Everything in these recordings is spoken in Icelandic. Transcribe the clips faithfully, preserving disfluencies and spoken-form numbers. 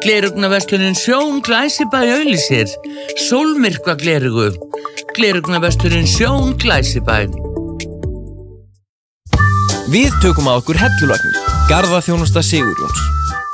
Glerugnaverslunin Sjón Glæsibæ auglýsir sólmyrkva glerugu. Glerugnaverslunin Sjón Glæsibæ. Við tökum að okkur hellulagnir. Garðaþjónusta Sigurjóns.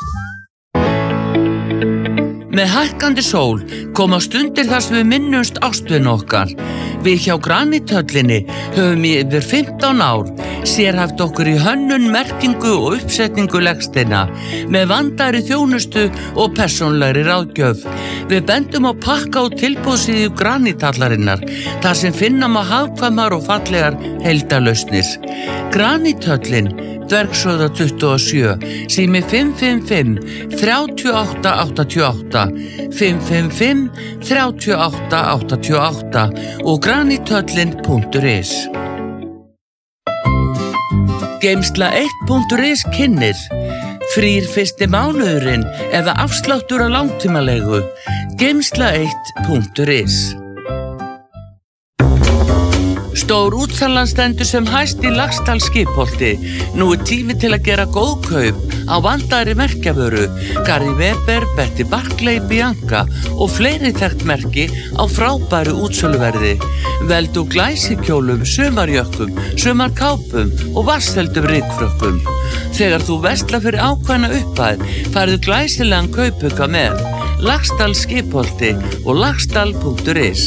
Með hækkandi sól koma stundir þar sem við minnumst ástvin okkar. Við hjá Granithöllinni höfum í yfir fimmtán ár sérhæft okkur í hönnun, merkingu og uppsetningu legsteina með vandaðri þjónustu og persónlegri ráðgjöf. Við bendum á pakka og tilboðsíðu Granithallarinnar þar sem finna má hagkvæmar og fallegar heildarlausnir. Granithöllin, Dvergshöfða tuttugu og sjö, sími fimm fimm fimm, þrjú átta átta átta, fimm fimm fimm, þrjú átta átta átta og granithöllin punktur is. Geymsla eitt punktur is kynnir frýr fyrsti mánuðurinn eða afsláttur á langtímalegu. Geymsla eitt punktur is. Stór útsalan stendur sem hæst í Laxdal skipholti. Nú er tími til að gera góð kaup á vandaðri merkjavöru, Gary Weber, Betty Barclay, Bianca og fleiri þekkt merki á frábæru útsöluverði. Veldu glæsikjólum, sumarjökkum, sumarkápum og vatnsfeldum rykfrökkum. Þegar þú verslar fyrir ákveðna upphæð, færðu glæsilegan kaupauka með. Laxdal skipholti og laxdal punktur is.